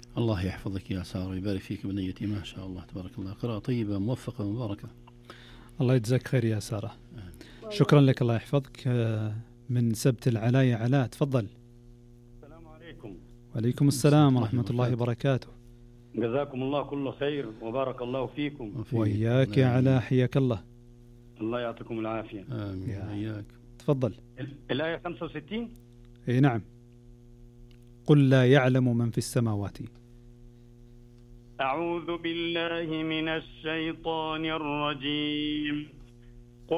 الله يحفظك يا سارة ويبارك فيك بنيتي، ما شاء الله تبارك الله، قراءة طيبة موفقة مباركة. الله يجزاك خير يا سارة. شكرا لك، الله يحفظك. من سبت العلاية علاء، تفضل. السلام عليكم. وعليكم السلام ورحمة الله وبركاته. جزاكم الله كل خير وبارك الله فيكم. وإياك يا علاء، حياك الله. الله يعطيكم العافية. آمين. وإياك. تفضل. الآية 65. اي نعم. قل لا يعلم من في السماوات. أعوذ بالله من الشيطان الرجيم.